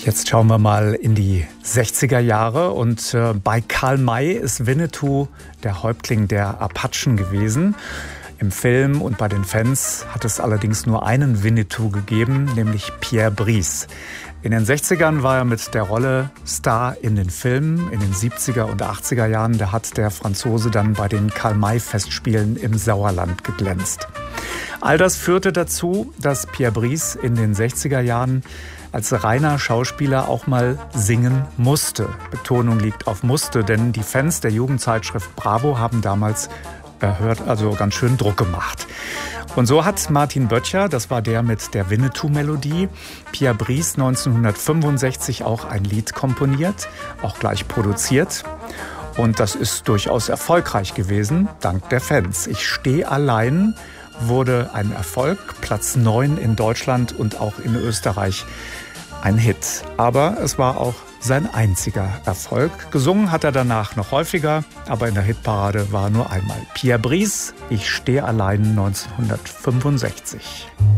Jetzt schauen wir mal in die 60er Jahre und bei Karl May ist Winnetou der Häuptling der Apachen gewesen. Im Film und bei den Fans hat es allerdings nur einen Winnetou gegeben, nämlich Pierre Brice. In den 60ern war er mit der Rolle Star in den Filmen. In den 70er und 80er Jahren, da hat der Franzose dann bei den Karl-May-Festspielen im Sauerland geglänzt. All das führte dazu, dass Pierre Brice in den 60er Jahren als reiner Schauspieler auch mal singen musste. Betonung liegt auf musste, denn die Fans der Jugendzeitschrift Bravo haben damals ganz schön Druck gemacht. Und so hat Martin Böttcher, das war der mit der Winnetou-Melodie, Pierre Brice 1965 auch ein Lied komponiert, auch gleich produziert. Und das ist durchaus erfolgreich gewesen, dank der Fans. Ich stehe allein wurde ein Erfolg, Platz 9 in Deutschland und auch in Österreich ein Hit. Aber es war auch sein einziger Erfolg. Gesungen hat er danach noch häufiger, aber in der Hitparade war nur einmal. Pierre Brice, Ich stehe allein 1965.